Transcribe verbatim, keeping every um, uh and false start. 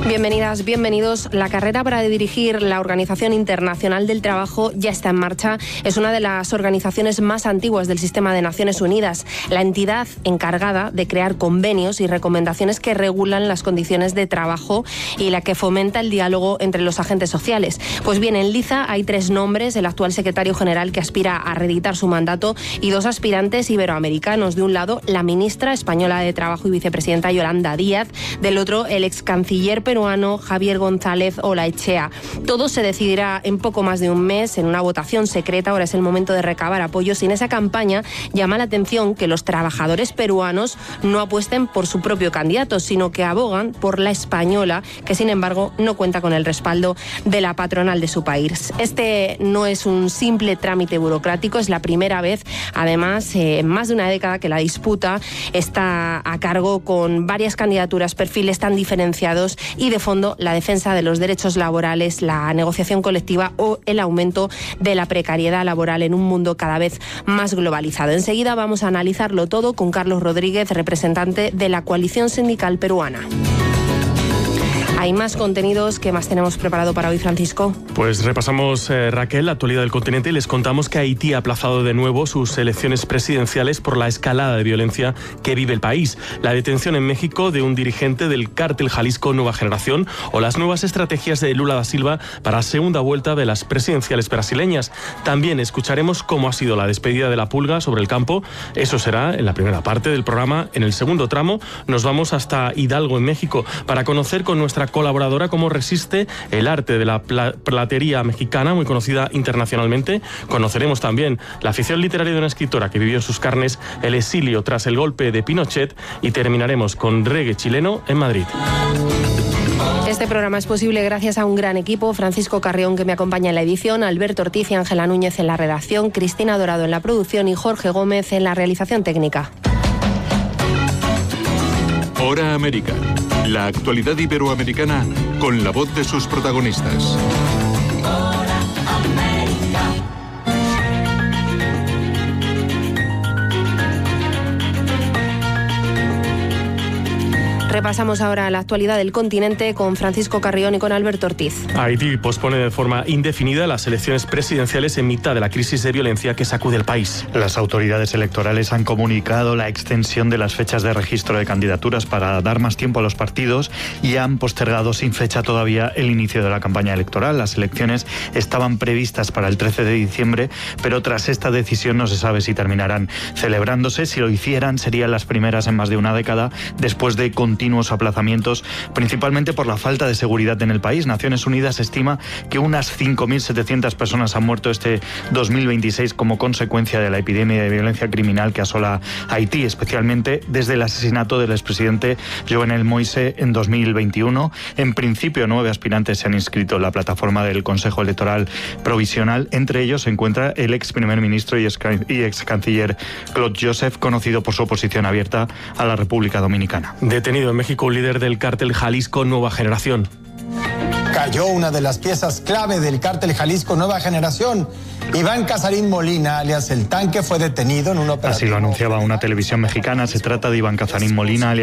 Bienvenidas, bienvenidos. La carrera para dirigir la Organización Internacional del Trabajo ya está en marcha. Es una de las organizaciones más antiguas del sistema de Naciones Unidas, la entidad encargada de crear convenios y recomendaciones que regulan las condiciones de trabajo y la que fomenta el diálogo entre los agentes sociales. Pues bien, en liza hay tres nombres: el actual secretario general, que aspira a reeditar su mandato, y dos aspirantes iberoamericanos. De un lado, la ministra española de Trabajo y vicepresidenta Yolanda Díaz; del otro, el ex canciller peruano Javier González Olaechea. Todo se decidirá en poco más de un mes en una votación secreta. Ahora es el momento de recabar apoyos, y en esa campaña llama la atención que los trabajadores peruanos no apuesten por su propio candidato, sino que abogan por la española, que sin embargo no cuenta con el respaldo de la patronal de su país. Este no es un simple trámite burocrático, es la primera vez, además, eh, en más de una década que la disputa está a cargo, con varias candidaturas, perfiles tan diferenciados y de fondo la defensa de los derechos laborales, la negociación colectiva o el aumento de la precariedad laboral en un mundo cada vez más globalizado. Enseguida vamos a analizarlo todo con Carlos Rodríguez, representante de la Coalición Sindical Peruana. Hay más contenidos. ¿Qué más tenemos preparado para hoy, Francisco? Pues repasamos, eh, Raquel, la actualidad del continente, y les contamos que Haití ha aplazado de nuevo sus elecciones presidenciales por la escalada de violencia que vive el país, la detención en México de un dirigente del cártel Jalisco Nueva Generación o las nuevas estrategias de Lula da Silva para la segunda vuelta de las presidenciales brasileñas. También escucharemos cómo ha sido la despedida de la pulga sobre el campo. Eso será en la primera parte del programa. En el segundo tramo nos vamos hasta Hidalgo, en México, para conocer con nuestra colaboradora cómo resiste el arte de la pla- platería mexicana, muy conocida internacionalmente. Conoceremos también la afición literaria de una escritora que vivió en sus carnes el exilio tras el golpe de Pinochet, y terminaremos con reggae chileno en Madrid. Este programa es posible gracias a un gran equipo: Francisco Carrión, que me acompaña en la edición, Alberto Ortiz y Ángela Núñez en la redacción, Cristina Dorado en la producción y Jorge Gómez en la realización técnica. Hora América. La actualidad iberoamericana con la voz de sus protagonistas. Repasamos ahora la actualidad del continente con Francisco Carrión y con Alberto Ortiz. Haití pospone de forma indefinida las elecciones presidenciales en mitad de la crisis de violencia que sacude el país. Las autoridades electorales han comunicado la extensión de las fechas de registro de candidaturas para dar más tiempo a los partidos, y han postergado sin fecha todavía el inicio de la campaña electoral. Las elecciones estaban previstas para el trece de diciembre, pero tras esta decisión no se sabe si terminarán celebrándose. Si lo hicieran, serían las primeras en más de una década, después de continuar continuos aplazamientos, principalmente por la falta de seguridad en el país. Naciones Unidas estima que unas cinco mil setecientas personas han muerto este dos mil veintiséis como consecuencia de la epidemia de violencia criminal que asola Haití, especialmente desde el asesinato del expresidente Jovenel Moïse en dos mil veintiuno. En principio, nueve aspirantes se han inscrito en la plataforma del Consejo Electoral Provisional. Entre ellos se encuentra el ex primer ministro y ex canciller Claude Joseph, conocido por su oposición abierta a la República Dominicana. Detenido en México un líder del cártel Jalisco Nueva Generación. Cayó una de las piezas clave del cártel Jalisco Nueva Generación. Iván Casarín Molina, alias El Tanque, fue detenido en una operación. Así lo anunciaba una televisión mexicana. Se trata de Iván Casarín Molina, alias